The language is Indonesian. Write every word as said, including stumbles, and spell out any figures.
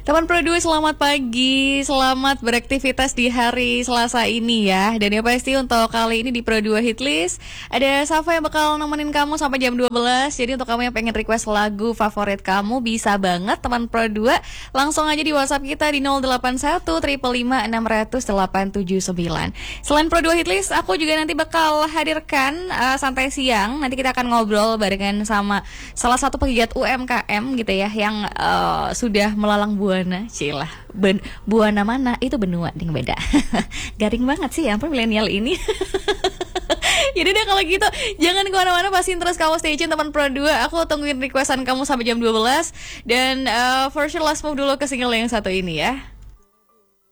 Teman Pro dua, selamat pagi, selamat beraktivitas di hari Selasa ini ya. Dan yang pasti untuk kali ini di Pro dua Hitlist ada Safa yang bakal nemenin kamu sampai jam dua belas. Jadi untuk kamu yang pengen request lagu favorit kamu, bisa banget teman Pro dua. Langsung aja di WhatsApp kita di nol delapan satu lima lima enam nol nol delapan tujuh sembilan. Selain Pro dua Hitlist, aku juga nanti bakal hadirkan uh, santai siang. Nanti kita akan ngobrol barengan sama salah satu pegiat U M K M gitu ya, yang uh, sudah melalang buana. Cilah, ben, buana mana? Itu benua, ding beda. Garing banget sih ya, ampun milenial ini. Jadi deh kalau gitu, jangan kemana-mana, pastiin terus kamu stay tune teman Pro dua. Aku tungguin requestan kamu sampai jam dua belas. Dan uh, for sure, let's move dulu ke single yang satu ini ya.